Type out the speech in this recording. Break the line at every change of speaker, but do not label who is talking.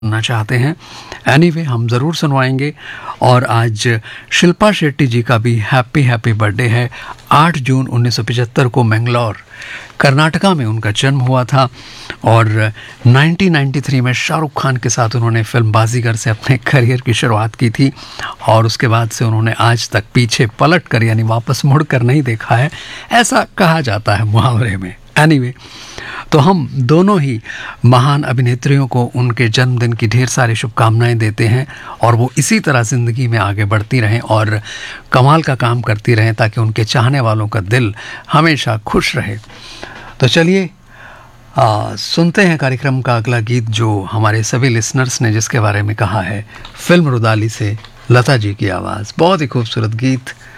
सुनना चाहते हैं। एनीवे हम ज़रूर सुनवाएंगे। और आज शिल्पा शेट्टी जी का भी हैप्पी बर्थडे है। 8 जून 1975 को मैंगलोर कर्नाटका में उनका जन्म हुआ था और 1993 में शाहरुख खान के साथ उन्होंने फिल्म बाजीगर से अपने करियर की शुरुआत की थी और उसके बाद से उन्होंने आज तक पीछे पलट कर यानी वापस मुड़ कर नहीं देखा है, ऐसा कहा जाता है मुहावरे में। एनीवे, तो हम दोनों ही महान अभिनेत्रियों को उनके जन्मदिन की ढेर सारी शुभकामनाएं देते हैं और वो इसी तरह ज़िंदगी में आगे बढ़ती रहें और कमाल का काम करती रहें ताकि उनके चाहने वालों का दिल हमेशा खुश रहे। तो चलिए सुनते हैं कार्यक्रम का अगला गीत जो हमारे सभी लिसनर्स ने जिसके बारे में कहा है, फिल्म रुदाली से लता जी की आवाज़। बहुत ही खूबसूरत गीत